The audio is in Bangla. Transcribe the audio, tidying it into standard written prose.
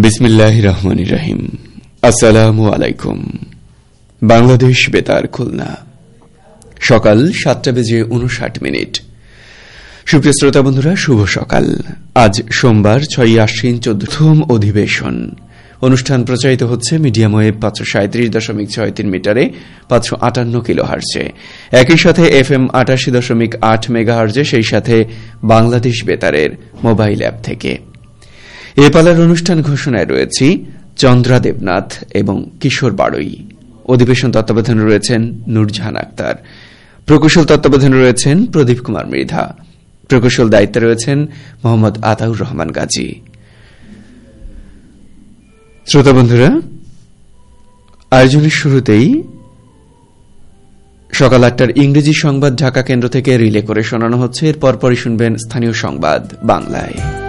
বিসমিল্লাহির রহমানির রহিম। আসসালামু আলাইকুম। বাংলাদেশ বেতার খুলনা, সকাল 7:59। সুপ্রিয় শ্রোতা বন্ধুরা, শুভ সকাল। আজ সোমবার 6 আশ্বিন 14ম অধিবেশন। অনুষ্ঠান প্রচারিত হচ্ছে মিডিয়াম ওয়েভ 537.63 মিটারে 558 কিলোহার্টজে, একই সাথে FM 88.8 মেগাহার্টজে, সেই সাথে বাংলাদেশ বেতারের মোবাইল অ্যাপ থেকে। এ পালার অনুষ্ঠান ঘোষণায় রয়েছি চন্দ্রা দেবনাথ এবং কিশোর বাড়ই। অধিবেশন তত্ত্বাবধানে রয়েছেন নূরজাহান আক্তার। প্রকৌশল তত্ত্বাবধানে রয়েছেন প্রদীপ কুমার মৃধা। প্রকৌশল দায়িত্বে রয়েছেন মোহাম্মদ আতাউর রহমান গাজী। শ্রোতা বন্ধুরা, আয়োজনের শুরুতেই সকাল 8টার ইংরেজি সংবাদ ঢাকা কেন্দ্র থেকে রিলে করে শোনানো হচ্ছে। এর পরপরই শুনবেন স্থানীয় সংবাদ বাংলায়।